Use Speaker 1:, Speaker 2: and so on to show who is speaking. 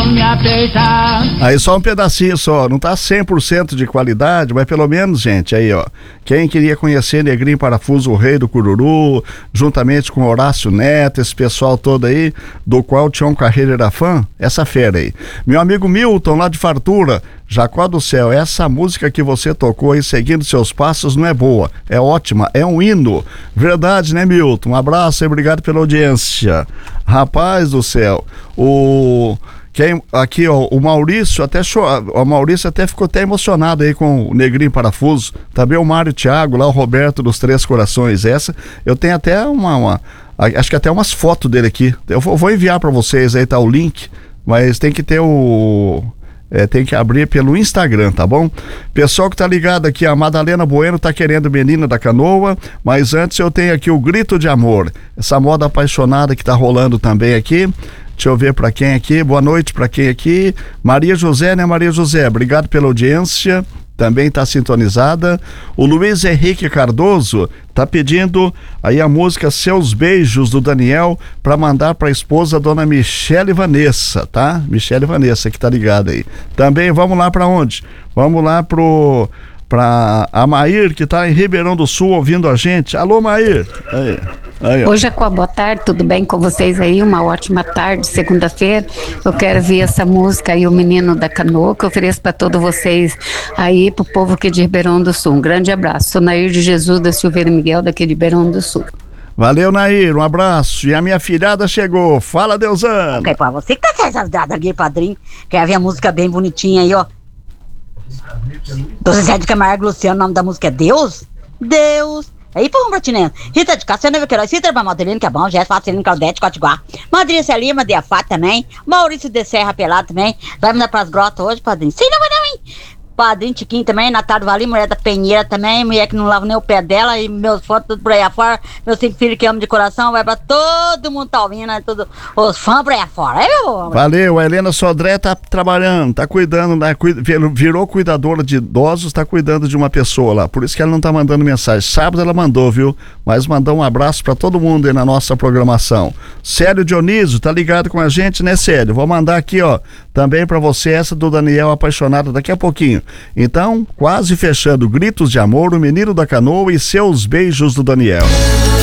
Speaker 1: me apertar.
Speaker 2: Aí só um pedacinho só, não tá 100% de qualidade, mas pelo menos, gente, aí ó, quem queria conhecer Negrinho Parafuso, o rei do Cururu, juntamente com Horácio Neto, esse pessoal todo aí, do qual o Tião Carreira era fã, essa fera aí. Meu amigo Milton, lá de Fartura, Jacó do Céu, essa música que você tocou aí, Seguindo Seus Passos, não é boa, é ótima, é um hino. Verdade, né, Milton? Um abraço e obrigado pela audiência. Rapaz do céu, aqui, ó, o Maurício até ficou até emocionado aí com o Negrinho Parafuso. Também o Mário Thiago, lá o Roberto dos Três Corações. Essa, eu tenho até acho que até umas fotos dele aqui. Eu vou enviar para vocês aí, tá o link, mas tem que ter tem que abrir pelo Instagram, tá bom? Pessoal que tá ligado aqui, a Madalena Bueno tá querendo Menina da Canoa, mas antes eu tenho aqui o Grito de Amor, essa moda apaixonada que tá rolando também aqui. Deixa eu ver pra quem aqui, boa noite pra quem aqui, Maria José, né, Maria José? Obrigado pela audiência, também tá sintonizada. O Luiz Henrique Cardoso tá pedindo aí a música Seus Beijos, do Daniel, pra mandar pra esposa, dona Michele Vanessa, tá? Michele Vanessa que tá ligada aí. Também vamos lá pra onde? Vamos lá pra a Maír, que tá em Ribeirão do Sul ouvindo a gente. Alô, Maír. Aí,
Speaker 3: Oi, Jacó, boa tarde, tudo bem com vocês aí? Uma ótima tarde, segunda-feira. Eu quero ver essa música aí, O Menino da Canoa, que eu ofereço para todos vocês aí, pro povo aqui de Ribeirão do Sul. Um grande abraço. Sou Nair de Jesus da Silveira Miguel, daqui de Ribeirão do Sul.
Speaker 2: Valeu, Nair, um abraço. E a minha filhada chegou. Fala, Deusana.
Speaker 4: Ok, pô, você que tá sensacionado aqui, padrinho. Quer ver a música bem bonitinha aí, ó. Do Zé de Camargo Luciano, o nome da música é Deus? Deus. Aí, pô, Bratinense. Rita de Cassiano, Queiroz, Cícero Maldelino, que é bom, Jéssica Facilino, Claudete, Cotiguar. Madrícia Lima, Deafá também. Maurício de Serra Pelado também. Vai me dar pras grotas hoje, padrinho? Sim, não vai não, hein? Padrinho Tiquinho também, Natália Valim, mulher da Penheira também, mulher que não lava nem o pé dela, e meus fotos tudo por aí afora, meus 5 filhos que amo de coração, vai pra todo mundo tá ouvindo, né, todos os fãs por aí afora, é meu?
Speaker 2: Valeu, a Helena Sodré tá trabalhando, tá cuidando, né, virou cuidadora de idosos, tá cuidando de uma pessoa lá, por isso que ela não tá mandando mensagem. Sábado ela mandou, viu? Mas mandou um abraço pra todo mundo aí na nossa programação. Célio Dionísio, tá ligado com a gente, né, Célio? Vou mandar aqui, ó, também pra você essa do Daniel Apaixonado daqui a pouquinho. Então, quase fechando, Gritos de Amor, O Menino da Canoa e Seus Beijos, do Daniel.